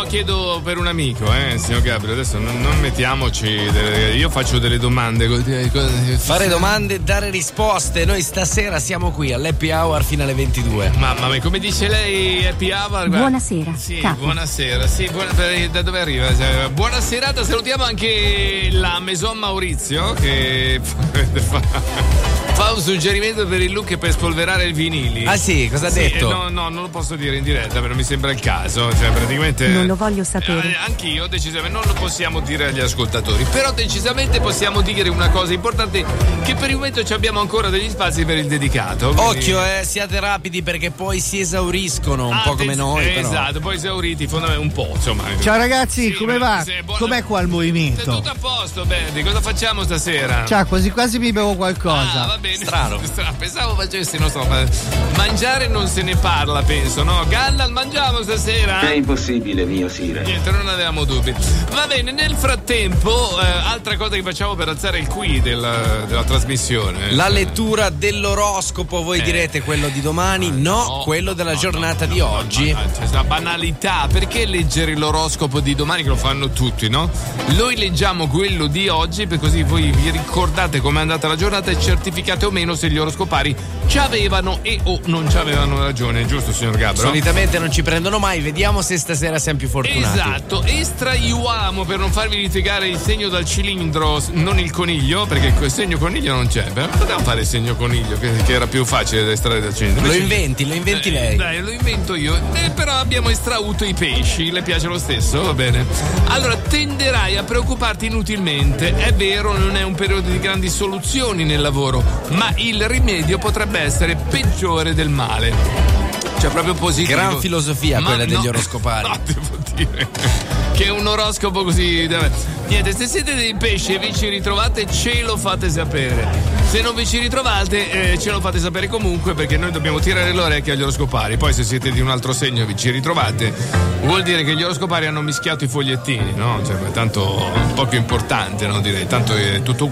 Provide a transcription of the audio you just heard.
chiedo per un amico, signor Gabriele, adesso non mettiamoci io faccio delle domande. Fare domande e dare risposte. Noi stasera siamo qui all'Happy Hour fino alle 22. Mamma mia, come dice lei Happy Hour? Buonasera. Sì, capo. buonasera. Sì, da dove arriva? Buona serata, salutiamo anche la Maison Maurizio che fa un suggerimento per il look per spolverare i vinili. Ah sì, cosa ha detto? No, non lo posso dire in diretta, però mi sembra il caso. Cioè, praticamente. Non lo voglio sapere. Anch'io decisamente non lo possiamo dire agli ascoltatori. Però decisamente possiamo dire una cosa importante: che per il momento ci abbiamo ancora degli spazi per il dedicato. Quindi... Occhio, siate rapidi perché poi si esauriscono un po' come noi. Però. Esatto, poi esauriti un po', insomma. Ciao ragazzi, come va? Com'è qua il movimento? È tutto a posto, Benny. Cosa facciamo stasera? Ciao, quasi quasi mi bevo qualcosa. Va bene. Strano. Pensavo facessi, non so, mangiare non se ne parla, penso, no? Gallan, mangiamo stasera? È impossibile, mio Sire. Niente, non avevamo dubbi. Va bene, nel frattempo, altra cosa che facciamo per alzare il qui della trasmissione. La lettura dell'oroscopo, voi direte quello di domani, no, quello della giornata di oggi. C'è questa banalità, perché leggere l'oroscopo di domani che lo fanno tutti, no? Noi leggiamo quello di oggi, per così voi vi ricordate com'è andata la giornata e certificate o meno se gli oroscopari ci avevano e o non ci avevano ragione, giusto signor Gabbro? Solitamente non ci prendono mai, vediamo se stasera siamo più fortunati. Esatto, estraiuamo per non farvi litigare il segno dal cilindro, non il coniglio, perché il segno coniglio non c'è. Potevamo fare il segno coniglio, che era più facile da estrarre dal cilindro. Lo inventi lei. Dai, lo invento io. Però abbiamo estrauto i pesci, le piace lo stesso, va bene. Allora, tenderai a preoccuparti inutilmente. È vero, non è un periodo di grandi soluzioni nel lavoro, ma il rimedio potrebbe essere peggiore del male. Cioè proprio positivo. Gran filosofia quella degli oroscopari. No, devo dire che un oroscopo così. Niente, se siete dei pesci e vi ci ritrovate, ce lo fate sapere. Se non vi ci ritrovate, ce lo fate sapere comunque, perché noi dobbiamo tirare le orecchie agli oroscopari. Poi se siete di un altro segno e vi ci ritrovate, vuol dire che gli oroscopari hanno mischiato i fogliettini, no? Cioè, tanto poco importante, no? Direi, tanto è tutto